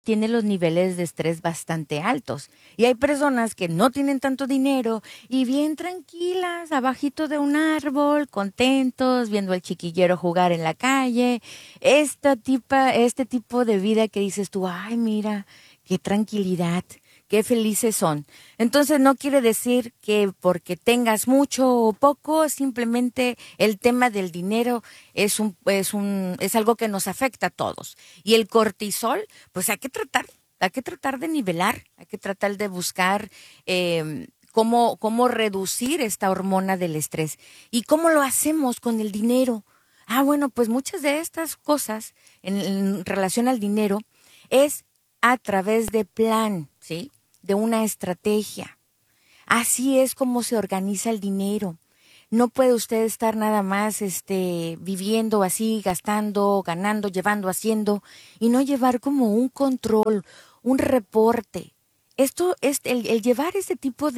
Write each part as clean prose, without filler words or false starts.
tiene los niveles de estrés bastante altos. Y hay personas que no tienen tanto dinero y bien tranquilas, abajito de un árbol, contentos, viendo al chiquillero jugar en la calle. Este tipo de vida que dices tú, ay, mira, qué tranquilidad, qué felices son. Entonces no quiere decir que porque tengas mucho o poco, simplemente el tema del dinero es algo que nos afecta a todos. Y el cortisol, pues hay que tratar de nivelar, hay que tratar de buscar cómo reducir esta hormona del estrés. ¿Y cómo lo hacemos con el dinero? Bueno, pues muchas de estas cosas en relación al dinero es a través de plan, ¿sí? De una estrategia. Así es como se organiza el dinero. No puede usted estar nada más viviendo así, gastando, ganando, llevando, haciendo y no llevar como un control, un reporte. Esto es el llevar este tipo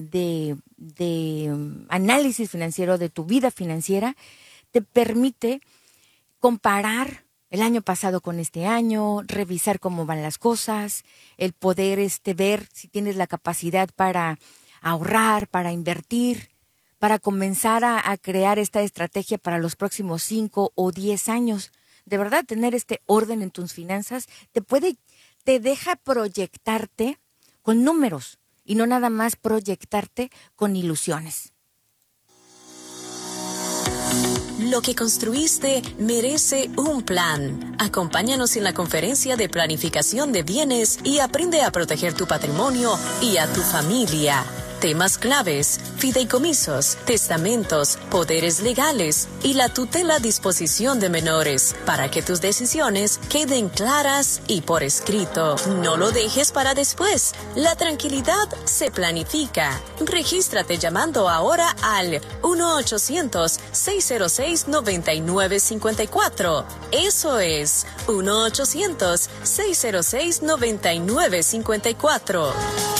de análisis financiero de tu vida financiera te permite comparar el año pasado con este año, revisar cómo van las cosas, el poder ver si tienes la capacidad para ahorrar, para invertir, para comenzar a crear esta estrategia para los próximos 5 o 10 años. De verdad, tener este orden en tus finanzas te deja proyectarte con números y no nada más proyectarte con ilusiones. Lo que construiste merece un plan. Acompáñanos en la conferencia de planificación de bienes y aprende a proteger tu patrimonio y a tu familia. Temas claves: fideicomisos, testamentos, poderes legales y la tutela a disposición de menores, para que tus decisiones queden claras y por escrito. No lo dejes para después. La tranquilidad se planifica. Regístrate llamando ahora al 1-800-606-9954. Eso es 1-800-606-9954.